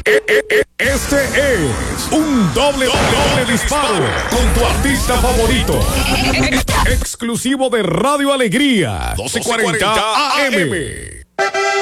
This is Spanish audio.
Este es un doble disparo con tu artista favorito. Exclusivo de Radio Alegría, 1240 AM.